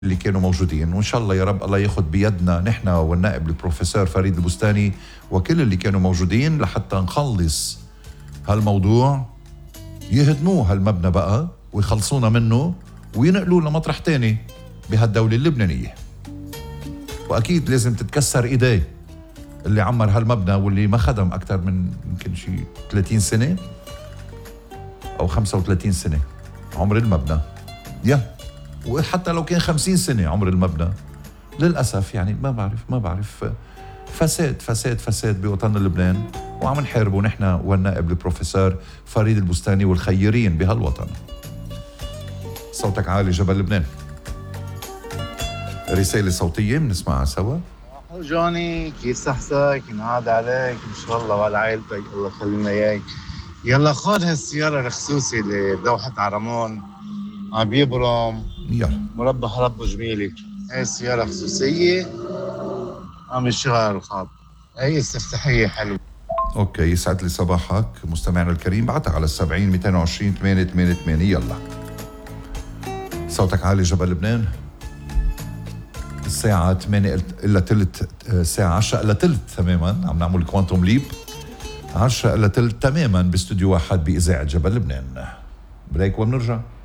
اللي كانوا موجودين، وإن شاء الله يا رب الله ياخذ بيدنا نحن والنائب البروفيسور فريد البستاني وكل اللي كانوا موجودين لحتى نخلص هالموضوع، يهدموه هالمبنى بقى ويخلصونا منه وينقلوه لمطرح تاني بهالدولة اللبنانية. وأكيد لازم تتكسر إيديه اللي عمر هالمبنى واللي ما خدم أكثر من يمكن شي 30 سنة أو 35 سنة عمر المبنى، وحتى لو كان 50 سنة عمر المبنى. للأسف يعني ما بعرف فساد بوطن لبنان، وعم نحاربه نحن والنائب البروفيسور فريد البستاني والخيرين بهالوطن. صوتك عالي جبل لبنان. رسالة صوتية بنسمعها سوا. جوني كيف صحتك؟ ينعاد عليك ان شاء الله وعلى عائلتك، الله يخلينا اياك. يلا خذ هالسيارة الخصوصي اللي بدوحة عرمون عم بيبرم، يلا مربح ربه جميلة. هاي السيارة خصوصية عم يشتغل الخط، هي استفتاحية حلوة. اوكي، يسعد لي صباحك مستمعنا الكريم، بعتها على 70 220 888. يلا صوتك عالي جبل لبنان. الساعة 8 إلا تلت، الساعة 10 إلا تلت تماما، عم نعمل كوانتوم ليب. 10 إلا تلت تماما باستوديو 1 بإذاعة جبل لبنان. بريك وبنرجع.